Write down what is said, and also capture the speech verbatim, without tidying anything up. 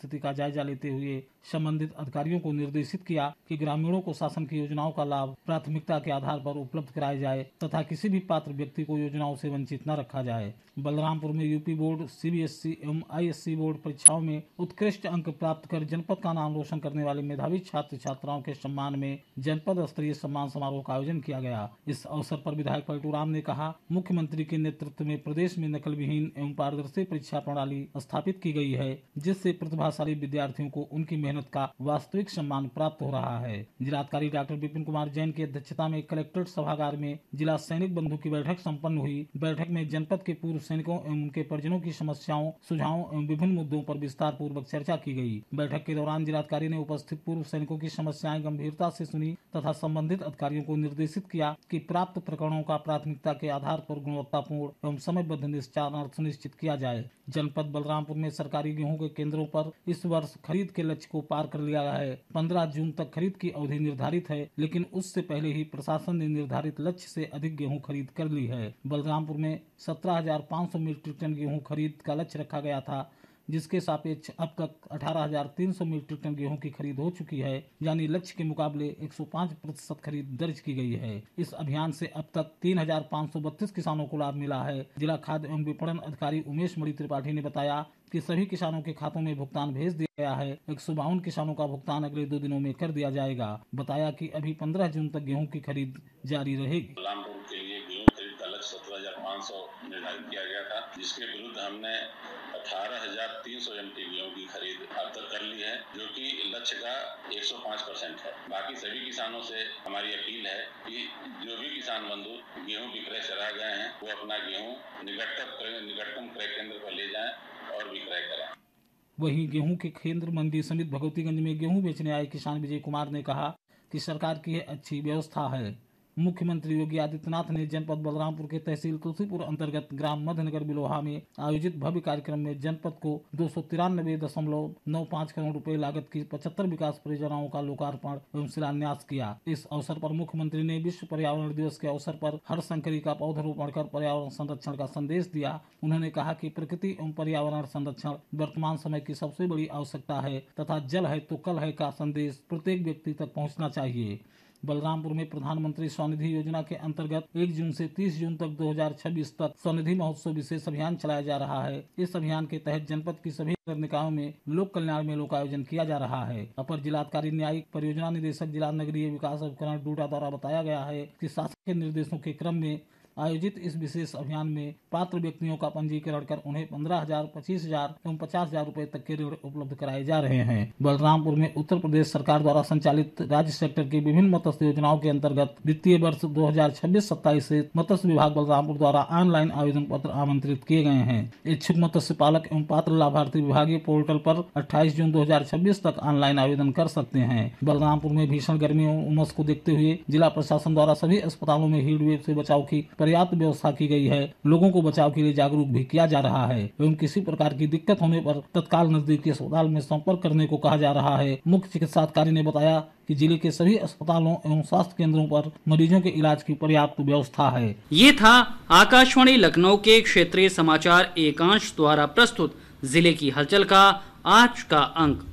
स्थिति का जायजा लेते हुए संबंधित अधिकारियों को निर्देशित किया कि ग्रामीणों को शासन की योजनाओं का लाभ प्राथमिकता के आधार पर उपलब्ध कराया जाए तथा किसी भी पात्र व्यक्ति को योजनाओं से वंचित न रखा जाए। बलरामपुर में यूपी बोर्ड, सीबीएसई एवं आईएससी बोर्ड परीक्षाओं में उत्कृष्ट अंक प्राप्त कर जनपद का नाम रोशन करने वाले मेधावी छात्र छात्राओं के सम्मान में जनपद स्तरीय सम्मान समारोह का आयोजन किया गया। इस अवसर पर विधायक पलटू राम ने कहा, मुख्यमंत्री के नेतृत्व में प्रदेश में नकल विहीन एवं पारदर्शी परीक्षा प्रणाली स्थापित की गई है, जिससे प्रतिभाशाली विद्यार्थियों को उनकी मेहनत का वास्तविक सम्मान प्राप्त हो रहा है। जिलाधिकारी डॉक्टर विपिन कुमार जैन की अध्यक्षता में कलेक्ट्रेट सभागार में जिला सैनिक बंधु की बैठक संपन्न हुई। बैठक में जनपद के पूर्व सैनिकों एवं उनके परिजनों की समस्याओं, सुझावों एवं विभिन्न मुद्दों पर विस्तार पूर्वक चर्चा की गई। बैठक के दौरान जिलाधिकारी ने उपस्थित पूर्व सैनिकों की समस्याएं गंभीरता से सुनी तथा संबंधित अधिकारियों को निर्देशित किया कि प्राप्त प्रकरणों का प्राथमिकता के आधार पर गुणवत्तापूर्ण एवं समयबद्ध निस्तारण सुनिश्चित किया जाए। जनपद बलरामपुर में सरकारी गेहूं के केंद्रों पर इस वर्ष खरीद के लक्ष्य को पार कर लिया है। पंद्रह जून तक खरीद की अवधि निर्धारित है, लेकिन उससे पहले ही प्रशासन ने निर्धारित लक्ष्य से अधिक गेहूं खरीद कर ली है। बलरामपुर में सत्रह हजार पाँच सौ मीट्रिक टन गेहूं खरीद का लक्ष्य रखा गया था, जिसके सापेक्ष अब तक अठारह हजार तीन सौ मीट्रिक टन गेहूं की खरीद हो चुकी है, यानी लक्ष्य के मुकाबले एक सौ पाँच प्रतिशत खरीद दर्ज की गई है। इस अभियान से अब तक तीन हजार पाँच सौ बत्तीस किसानों को लाभ मिला है। जिला खाद्य एवं विपणन अधिकारी उमेश मणि त्रिपाठी ने बताया कि सभी किसानों के खातों में भुगतान भेज दिया गया है। एक सौ बावन किसानों का भुगतान अगले दो दिनों में कर दिया जाएगा। बताया कि अभी पंद्रह जून तक गेहूं की खरीद जारी रहेगी। बलरामपुर के लिए गेहूं खरीद का लक्ष्य सत्रह हजार पाँच सौ निर्धारित किया गया था, जिसके विरुद्ध हमने अठारह हजार तीन सौ एमटी गेहूं की खरीद अब तक कर ली है, जो कि लक्ष्य का एक सौ पाँच परसेंट है। बाकी सभी किसानों से हमारी अपील है कि जो भी किसान बंधु गेहूं विक्रय से रह गए हैं, वो अपना गेहूं निकटतम निकटतम क्रय केंद्र पर ले जाएं और विक्रय करें। वहीं गेहूं के केंद्र मंडी समिति भगवतीगंज में गेहूं बेचने आए किसान विजय कुमार ने कहा कि सरकार की यह अच्छी व्यवस्था है। मुख्यमंत्री योगी आदित्यनाथ ने जनपद बलरामपुर के तहसील तुलसीपुर अंतर्गत ग्राम मध्यनगर बिलोहा में आयोजित भव्य कार्यक्रम में जनपद को दो सौ तिरानबे दशमलव नौ पाँच करोड़ रुपए लागत की पचहत्तर विकास परियोजनाओं का लोकार्पण एवं शिलान्यास किया। इस अवसर पर मुख्यमंत्री ने विश्व पर्यावरण दिवस के अवसर पर हरशंकरी का पौधरोपण कर पर्यावरण संरक्षण का संदेश दिया। उन्होंने कहा कि प्रकृति एवं पर्यावरण संरक्षण वर्तमान समय की सबसे बड़ी आवश्यकता है तथा जल है तो कल है का संदेश प्रत्येक व्यक्ति तक पहुँचना चाहिए। बलरामपुर में प्रधानमंत्री स्वनिधि योजना के अंतर्गत एक जून से तीस जून तक दो हजार छब्बीस तक स्वनिधि महोत्सव विशेष अभियान चलाया जा रहा है। इस अभियान के तहत जनपद की सभी नगर निकायों में लोक कल्याण मेलों का आयोजन किया जा रहा है। अपर जिलाधिकारी न्यायिक परियोजना निदेशक जिला नगरीय विकास उपकरण डूडा द्वारा बताया गया है कि शासन के निर्देशों के क्रम में आयोजित इस विशेष अभियान में पात्र व्यक्तियों का पंजीकरण कर उन्हें पंद्रह हजार, पच्चीस हजार एवं पचास हजार रूपए तक के ऋण उपलब्ध कराए जा रहे हैं। बलरामपुर में उत्तर प्रदेश सरकार द्वारा संचालित राज्य सेक्टर की विभिन्न मत्स्य योजनाओं के अंतर्गत वित्तीय वर्ष दो हजार छब्बीस सत्ताईस से मत्स्य विभाग बलरामपुर द्वारा ऑनलाइन आवेदन पत्र आमंत्रित किए गए हैं। इच्छुक मत्स्य पालक एवं पात्र लाभार्थी विभागीय पोर्टल पर अट्ठाईस जून दो हजार छब्बीस तक ऑनलाइन आवेदन कर सकते हैं। बलरामपुर में भीषण गर्मी एवं उमस को देखते हुए जिला प्रशासन द्वारा सभी अस्पतालों में हीट वेव से बचाव की पर्याप्त व्यवस्था की गई है। लोगों को बचाव के लिए जागरूक भी किया जा रहा है एवं किसी प्रकार की दिक्कत होने पर तत्काल नजदीकी अस्पताल में संपर्क करने को कहा जा रहा है। मुख्य चिकित्सा अधिकारी ने बताया कि जिले के सभी अस्पतालों एवं स्वास्थ्य केंद्रों पर मरीजों के इलाज की पर्याप्त व्यवस्था है। ये था आकाशवाणी लखनऊ के क्षेत्रीय समाचार एकांश द्वारा प्रस्तुत जिले की हलचल का आज का अंक।